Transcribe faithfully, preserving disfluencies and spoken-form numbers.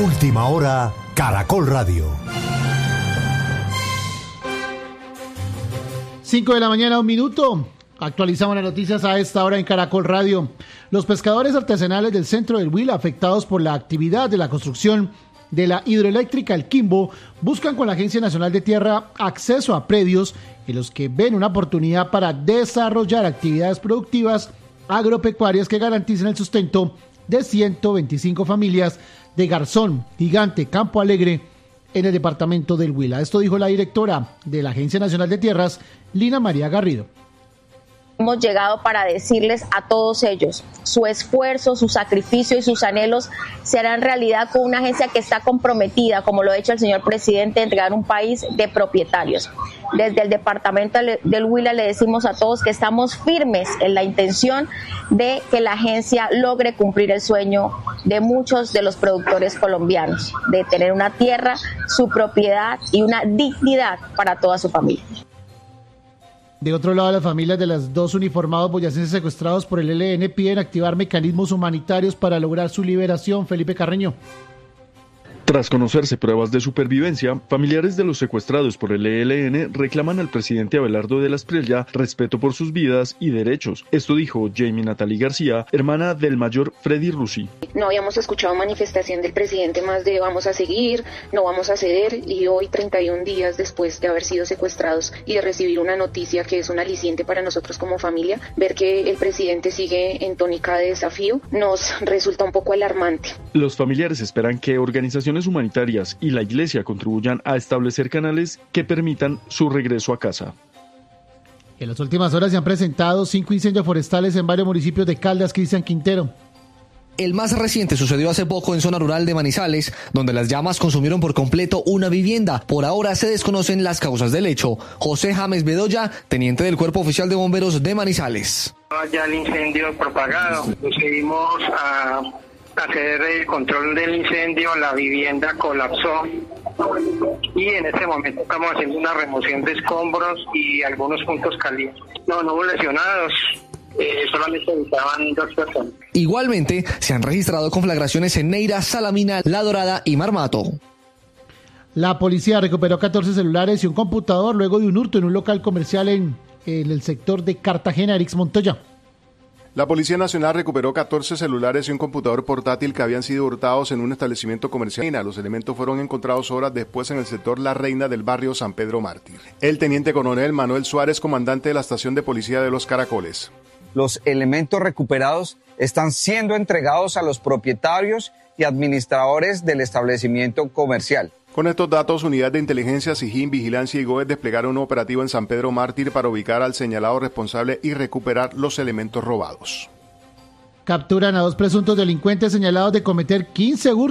Última hora, Caracol Radio. cinco de la mañana, un minuto. Actualizamos las noticias a esta hora en Caracol Radio. Los pescadores artesanales del centro del Huila, afectados por la actividad de la construcción de la hidroeléctrica El Quimbo, buscan con la Agencia Nacional de Tierra acceso a predios en los que ven una oportunidad para desarrollar actividades productivas agropecuarias que garanticen el sustento de ciento veinticinco familias de Garzón, Gigante, Campo Alegre, en el departamento del Huila. Esto dijo la directora de la Agencia Nacional de Tierras, Lina María Garrido. Hemos llegado para decirles a todos ellos, su esfuerzo, su sacrificio y sus anhelos serán realidad con una agencia que está comprometida, como lo ha dicho el señor presidente, a entregar un país de propietarios. Desde el departamento del Huila le decimos a todos que estamos firmes en la intención de que la agencia logre cumplir el sueño de muchos de los productores colombianos, de tener una tierra, su propiedad y una dignidad para toda su familia. De otro lado, las familias de los dos uniformados boyacenses secuestrados por el E L N piden activar mecanismos humanitarios para lograr su liberación. Felipe Carreño. Tras conocerse pruebas de supervivencia, familiares de los secuestrados por el E L N reclaman al presidente Abelardo de la Espriella respeto por sus vidas y derechos. Esto dijo Jamie Natalie García, hermana del mayor Freddy Rusi. No habíamos escuchado manifestación del presidente más de vamos a seguir, no vamos a ceder, y hoy, treinta y un días después de haber sido secuestrados y de recibir una noticia que es un aliciente para nosotros como familia, ver que el presidente sigue en tónica de desafío nos resulta un poco alarmante. Los familiares esperan que organizaciones humanitarias y la Iglesia contribuyan a establecer canales que permitan su regreso a casa. En las últimas horas se han presentado cinco incendios forestales en varios municipios de Caldas. Cristian Quintero. El más reciente sucedió hace poco en zona rural de Manizales, donde las llamas consumieron por completo una vivienda. Por ahora se desconocen las causas del hecho. José James Bedoya, teniente del Cuerpo Oficial de Bomberos de Manizales. Ya el incendio propagado, procedimos a hacer el control del incendio, la vivienda colapsó y en este momento estamos haciendo una remoción de escombros y algunos puntos calientes. No, no hubo lesionados. Eh, solamente habitaban dos personas. Igualmente, se han registrado conflagraciones en Neira, Salamina, La Dorada y Marmato. La policía recuperó catorce celulares y un computador luego de un hurto en un local comercial en, en el sector de Cartagena. Erix Montoya. La Policía Nacional recuperó catorce celulares y un computador portátil que habían sido hurtados en un establecimiento comercial. Los elementos fueron encontrados horas después en el sector La Reina del barrio San Pedro Mártir. El teniente coronel Manuel Suárez, comandante de la estación de policía de Los Caracoles. Los elementos recuperados están siendo entregados a los propietarios y administradores del establecimiento comercial. Con estos datos, Unidad de Inteligencia, SIJIN, Vigilancia y GOES desplegaron un operativo en San Pedro Mártir para ubicar al señalado responsable y recuperar los elementos robados. Capturan a dos presuntos delincuentes señalados de cometer quince hurtos